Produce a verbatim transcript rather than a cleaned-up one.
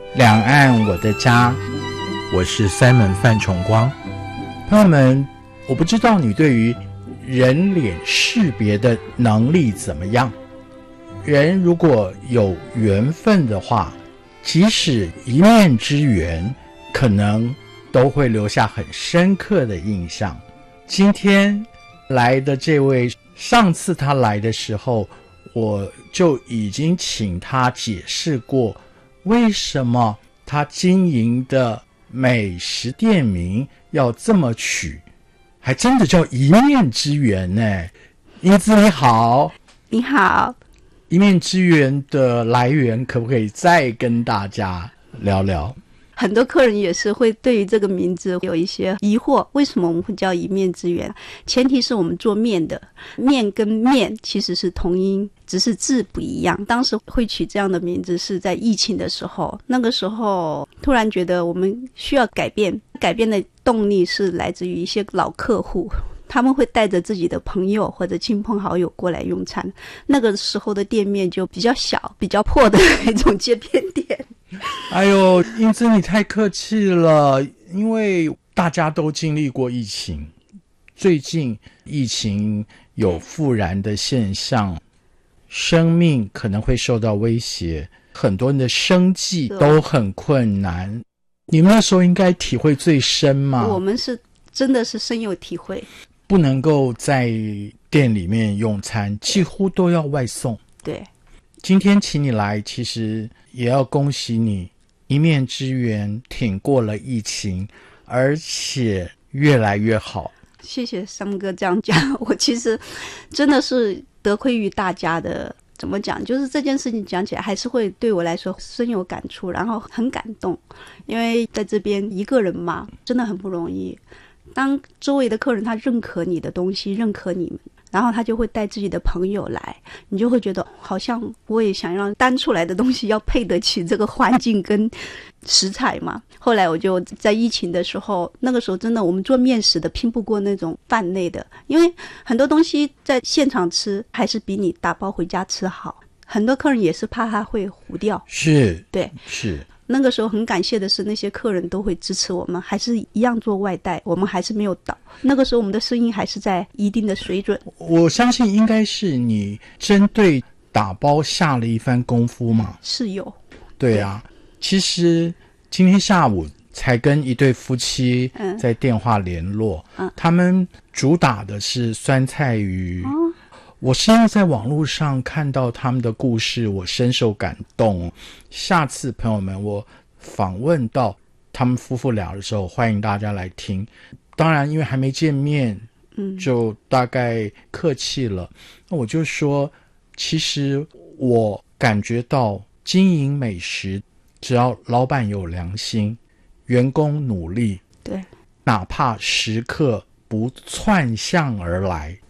两岸我的家， 我是 Simon 范崇光。 朋友们，我不知道你对于人脸识别的能力怎么样。人如果有缘分的话，即使一面之缘，可能都会留下很深刻的印象。今天来的这位，上次他来的时候，我就已经请他解释过为什么他经营的美食店名要这么取，还真的叫一面之缘呢。英姿你好。 你好。 一面之缘的来源可不可以再跟大家聊聊？ 很多客人也是会对于这个名字有一些疑惑，为什么我们会叫一面之缘？前提是我们做面的，面跟面其实是同音，只是字不一样。当时会取这样的名字是在疫情的时候，那个时候突然觉得我们需要改变，改变的动力是来自于一些老客户，他们会带着自己的朋友或者亲朋好友过来用餐。那个时候的店面就比较小比较破的那种街边店。 哎呦，英姿你太客气了，因为大家都经历过疫情，最近疫情有复燃的现象，生命可能会受到威胁，很多人的生计都很困难。你们那时候应该体会最深嘛？ 我们是真的是深有体会， 不能够在店里面用餐，几乎都要外送。 对， 今天请你来，其实也要恭喜你，一面之缘挺过了疫情，而且越来越好。 谢谢三哥这样讲，我其实真的是得亏于大家的，怎么讲，就是这件事情讲起来还是会对我来说深有感触，然后很感动，因为在这边一个人嘛，真的很不容易。当周围的客人他认可你的东西，认可你们，然后他就会带自己的朋友来，你就会觉得好像我也想让端出来的东西要配得起这个环境跟食材嘛。后来我就在疫情的时候，那个时候真的我们做面食的拼不过那种饭类的，因为很多东西在现场吃还是比你打包回家吃好，很多客人也是怕它会糊掉。 是， 对， 是。 那个时候很感谢的是那些客人都会支持我们，还是一样做外带，我们还是没有倒。那个时候我们的生意还是在一定的水准。 我相信应该是你针对打包下了一番功夫嘛。 是有。 对啊，对，其实今天下午才跟一对夫妻在电话联络，嗯嗯、他们主打的是酸菜鱼。哦，我是因为在网络上看到他们的故事，我深受感动。下次朋友们我访问到他们夫妇俩的时候，欢迎大家来听。当然因为还没见面，嗯，就大概客气了。那我就说，其实我感觉到经营美食，只要老板有良心，员工努力， 对， 哪怕食客不窜向而来，